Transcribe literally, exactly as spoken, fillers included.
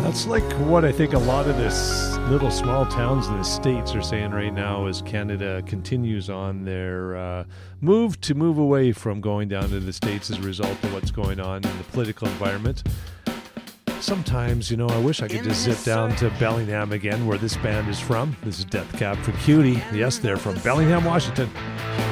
That's like what I think a lot of this little small towns in the States are saying right now as Canada continues on their uh, move to move away from going down to the States as a result of what's going on in the political environment. Sometimes, you know, I wish I could just zip down to Bellingham again, where this band is from. This is Death Cab for Cutie. Yes, they're from Bellingham, Washington.